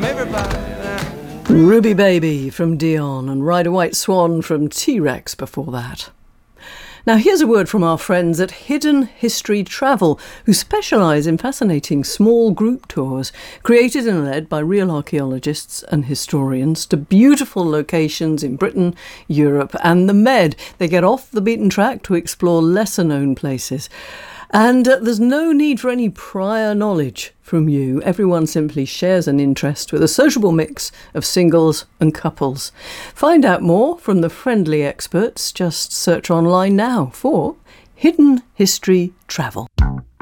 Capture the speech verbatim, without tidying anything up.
Ruby Baby from Dion and Ride a White Swan from T-Rex before that. Now here's a word from our friends at Hidden History Travel, who specialise in fascinating small group tours created and led by real archaeologists and historians to beautiful locations in Britain, Europe and the Med. They get off the beaten track to explore lesser known places. And uh, there's no need for any prior knowledge from you. Everyone simply shares an interest with a sociable mix of singles and couples. Find out more from the friendly experts. Just search online now for Hidden History Travel.